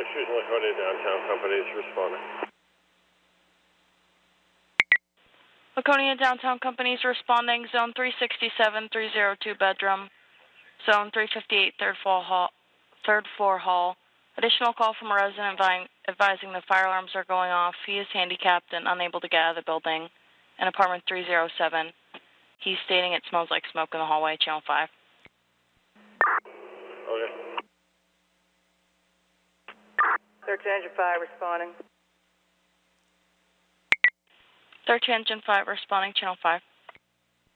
Susan Laconia Downtown Company is responding. Laconia Downtown Company is responding. Zone 367, 302 bedroom. Zone 358, third floor hall. Additional call from a resident advising the fire alarms are going off. He is handicapped and unable to get out of the building. In apartment 307. He's stating it smells like smoke in the hallway, channel 5. Okay. Search engine 5 responding. Search engine 5 responding, channel 5.